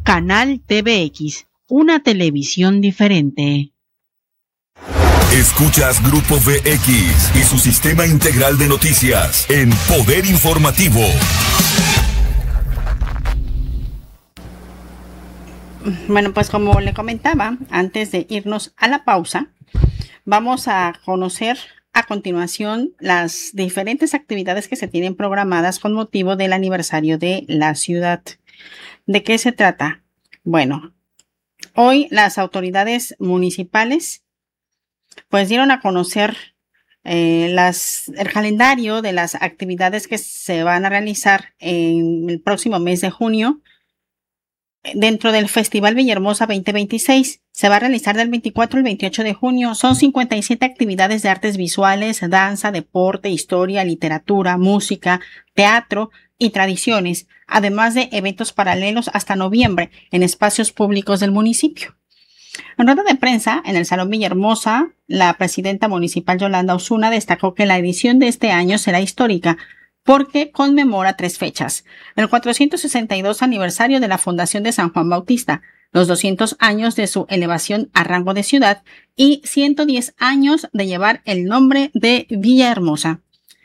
Canal TVX, una televisión diferente. Escuchas Grupo VX y su sistema integral de noticias en Poder Informativo. Bueno, pues como le comentaba, antes de irnos a la pausa, vamos a conocer a continuación las diferentes actividades que se tienen programadas con motivo del aniversario de la ciudad. ¿De qué se trata? Bueno, hoy las autoridades municipales pues dieron a conocer el calendario de las actividades que se van a realizar en el próximo mes de junio. Dentro del Festival Villahermosa 2026 se va a realizar del 24 al 28 de junio. Son 57 actividades de artes visuales, danza, deporte, historia, literatura, música, teatro y tradiciones, además de eventos paralelos hasta noviembre en espacios públicos del municipio. En rueda de prensa en el Salón Villahermosa, la presidenta municipal Yolanda Osuna destacó que la edición de este año será histórica porque conmemora 3 fechas: el 462 aniversario de la fundación de San Juan Bautista, los 200 años de su elevación a rango de ciudad y 110 años de llevar el nombre de Villahermosa.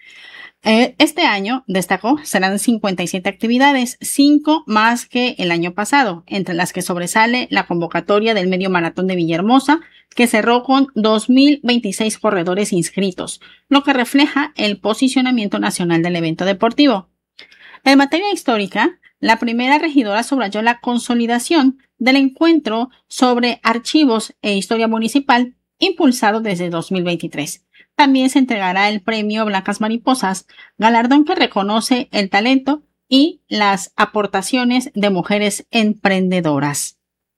Este año, destacó, serán 57 actividades, 5 más que el año pasado, entre las que sobresale la convocatoria del Medio Maratón de Villahermosa, que cerró con 2,026 corredores inscritos, lo que refleja el posicionamiento nacional del evento deportivo. En materia histórica, la primera regidora subrayó la consolidación del encuentro sobre archivos e historia municipal impulsado desde 2023. También se entregará el premio Blancas Mariposas, galardón que reconoce el talento y las aportaciones de mujeres emprendedoras.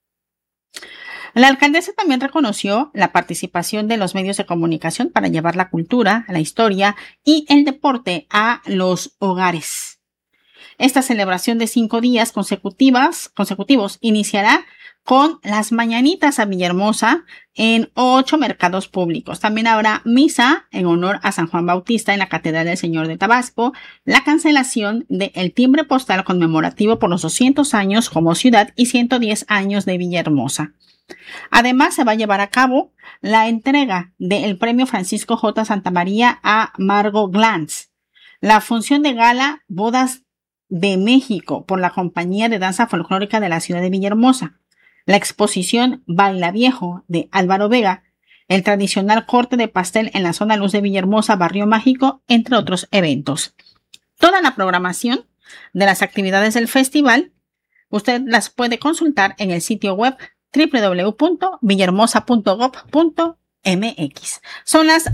La alcaldesa también reconoció la participación de los medios de comunicación para llevar la cultura, la historia y el deporte a los hogares. Esta celebración de 5 días consecutivos iniciará con las mañanitas a Villahermosa en 8 mercados públicos. También habrá misa en honor a San Juan Bautista en la Catedral del Señor de Tabasco, la cancelación del timbre postal conmemorativo por los 200 años como ciudad y 110 años de Villahermosa. Además, se va a llevar a cabo la entrega del premio Francisco J. Santamaría a Margot Glantz, la función de gala Bodas de México por la Compañía de Danza Folclórica de la ciudad de Villahermosa, la exposición Baila Viejo de Álvaro Vega, el tradicional corte de pastel en la zona Luz de Villahermosa, Barrio Mágico, entre otros eventos. Toda la programación de las actividades del festival usted las puede consultar en el sitio web www.villahermosa.gov.mx. Son las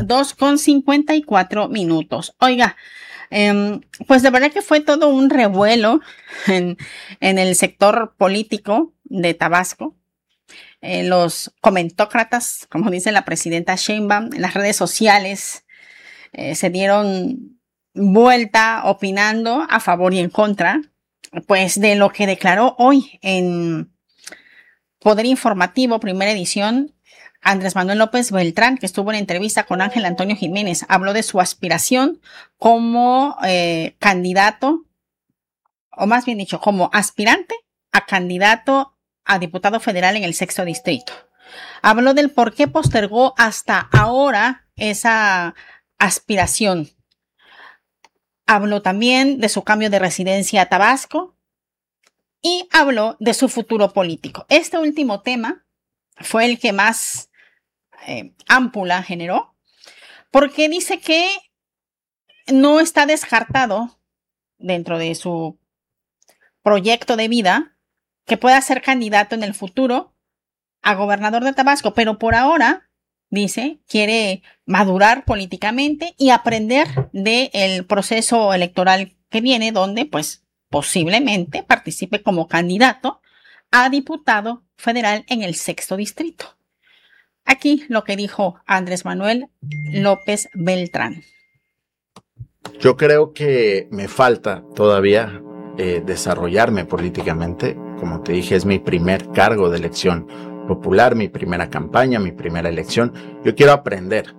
2:54. Oiga, pues de verdad que fue todo un revuelo en el sector político de Tabasco. Los comentócratas, como dice la presidenta Sheinbaum, en las redes sociales se dieron vuelta opinando a favor y en contra, pues de lo que declaró hoy en Poder Informativo, primera edición, Andrés Manuel López Beltrán, que estuvo en entrevista con Ángel Antonio Jiménez. Habló de su aspiración como candidato, o más bien dicho, como aspirante a candidato a diputado federal en el 6º distrito. Habló del por qué postergó hasta ahora esa aspiración. Habló también de su cambio de residencia a Tabasco y habló de su futuro político. Este último tema fue el que más ámpula generó, porque dice que no está descartado dentro de su proyecto de vida que pueda ser candidato en el futuro a gobernador de Tabasco, pero por ahora, dice, quiere madurar políticamente y aprender del proceso electoral que viene, donde pues posiblemente participe como candidato a diputado federal en el 6º distrito. Aquí lo que dijo Andrés Manuel López Beltrán. Yo creo que me falta todavía desarrollarme políticamente. Como te dije, es mi primer cargo de elección popular, mi primera campaña, mi primera elección. Yo quiero aprender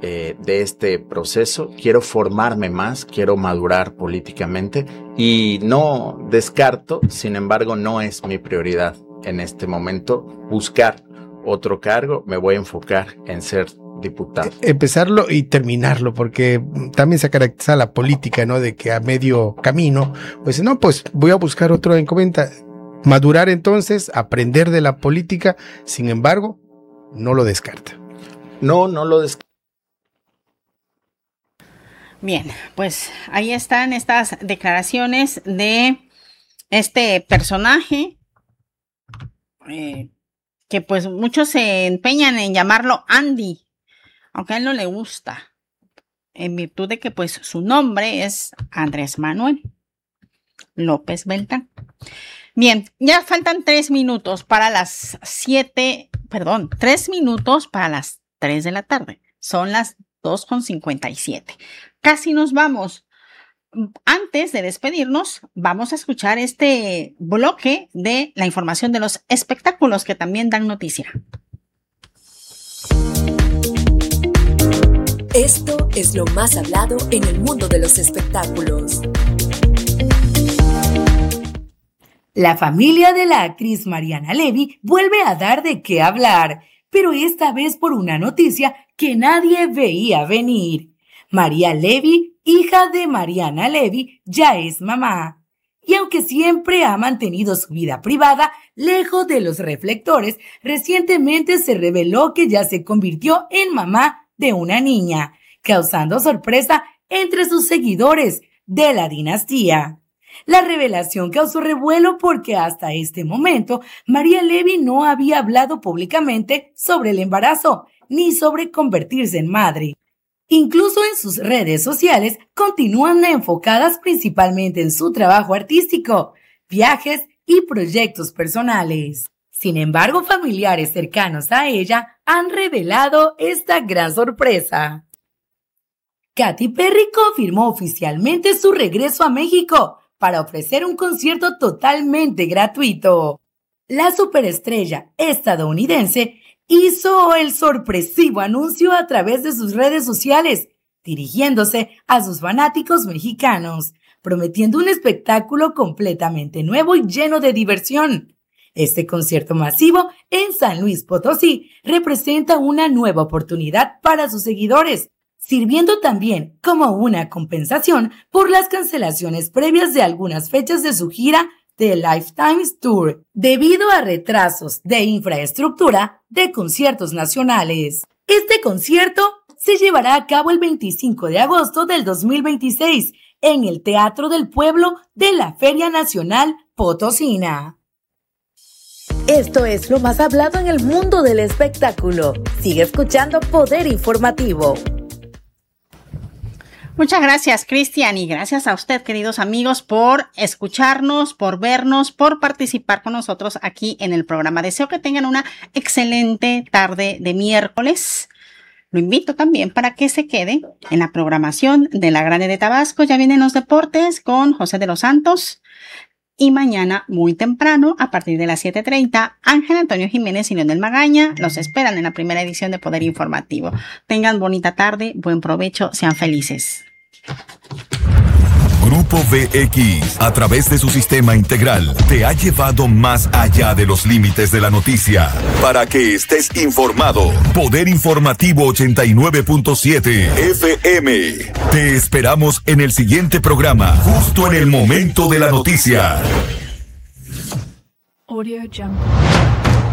de este proceso, quiero formarme más, quiero madurar políticamente y no descarto, sin embargo, no es mi prioridad en este momento buscar otro cargo, me voy a enfocar en ser diputado. Empezarlo y terminarlo, porque también se caracteriza la política, ¿no? De que a medio camino, pues no, pues voy a buscar otro encomienda. Madurar entonces, aprender de la política, sin embargo, no lo descarta. No lo descarta. Bien, pues ahí están estas declaraciones de este personaje que pues muchos se empeñan en llamarlo Andy, aunque a él no le gusta, en virtud de que pues su nombre es Andrés Manuel López Beltrán. Bien, ya faltan 3 minutos para las 3 minutos para las 3 de la tarde. Son las 2:57. Casi nos vamos. Antes de despedirnos, vamos a escuchar este bloque de la información de los espectáculos que también dan noticia. Esto es lo más hablado en el mundo de los espectáculos. La familia de la actriz Mariana Levy vuelve a dar de qué hablar, pero esta vez por una noticia que nadie veía venir. María Levy, hija de Mariana Levy, ya es mamá. Y aunque siempre ha mantenido su vida privada lejos de los reflectores, recientemente se reveló que ya se convirtió en mamá de una niña, causando sorpresa entre sus seguidores de la dinastía. La revelación causó revuelo porque hasta este momento María Levy no había hablado públicamente sobre el embarazo ni sobre convertirse en madre. Incluso en sus redes sociales continúan enfocadas principalmente en su trabajo artístico, viajes y proyectos personales. Sin embargo, familiares cercanos a ella han revelado esta gran sorpresa. Katy Perry confirmó oficialmente su regreso a México para ofrecer un concierto totalmente gratuito. La superestrella estadounidense hizo el sorpresivo anuncio a través de sus redes sociales, dirigiéndose a sus fanáticos mexicanos, prometiendo un espectáculo completamente nuevo y lleno de diversión. Este concierto masivo en San Luis Potosí representa una nueva oportunidad para sus seguidores, sirviendo también como una compensación por las cancelaciones previas de algunas fechas de su gira de Lifetime Tour, debido a retrasos de infraestructura de conciertos nacionales. Este concierto se llevará a cabo el 25 de agosto del 2026 en el Teatro del Pueblo de la Feria Nacional Potosina. Esto es lo más hablado en el mundo del espectáculo. Sigue escuchando Poder Informativo. Muchas gracias, Cristian, y gracias a usted, queridos amigos, por escucharnos, por vernos, por participar con nosotros aquí en el programa. Deseo que tengan una excelente tarde de miércoles. Lo invito también para que se quede en la programación de La Grande de Tabasco. Ya vienen los deportes con José de los Santos. Y mañana, muy temprano, a partir de las 7:30, Ángel Antonio Jiménez y Leonel Magaña los esperan en la primera edición de Poder Informativo. Tengan bonita tarde, buen provecho, sean felices. Grupo VX, a través de su sistema integral, te ha llevado más allá de los límites de la noticia. Para que estés informado, Poder Informativo 89.7 FM. Te esperamos en el siguiente programa, justo en el momento de la noticia. Audio Jungle.